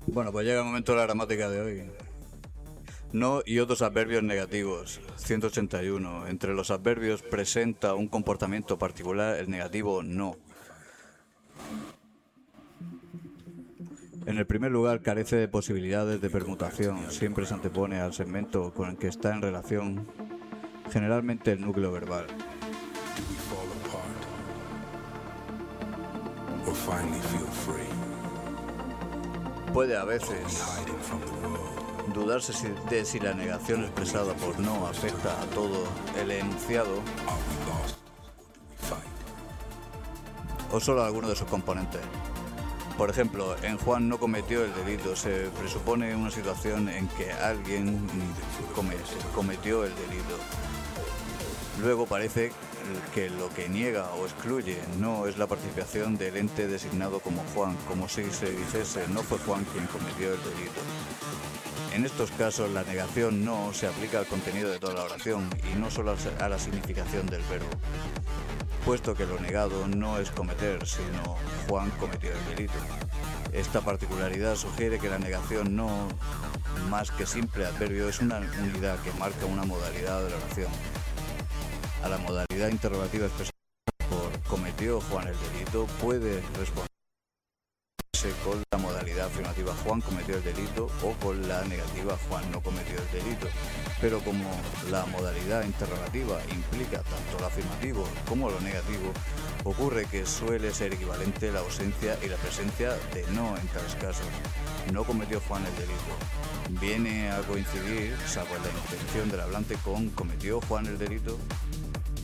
Bueno, pues llega el momento de la gramática de hoy. No y otros adverbios negativos. 181. Entre los adverbios presenta un comportamiento particular el negativo no. En el primer lugar, carece de posibilidades de permutación. Siempre se antepone al segmento con el que está en relación, generalmente el núcleo verbal. Puede a veces dudarse de si la negación expresada por no afecta a todo el enunciado o solo a alguno de sus componentes. Por ejemplo, en Juan no cometió el delito, se presupone una situación en que alguien cometió el delito. Luego parece que lo que niega o excluye no es la participación del ente designado como Juan, como si se dijese no fue Juan quien cometió el delito. En estos casos la negación no se aplica al contenido de toda la oración y no solo a la significación del verbo, puesto que lo negado no es cometer, sino Juan cometió el delito. Esta particularidad sugiere que la negación no, más que simple adverbio, es una unidad que marca una modalidad de la oración. A la modalidad interrogativa expresada por cometió Juan el delito puede responderse con la modalidad afirmativa Juan cometió el delito o con la negativa Juan no cometió el delito. Pero como la modalidad interrogativa implica tanto lo afirmativo como lo negativo, ocurre que suele ser equivalente la ausencia y la presencia de no en tales casos. No cometió Juan el delito. Viene a coincidir, salvo la intención del hablante, con cometió Juan el delito.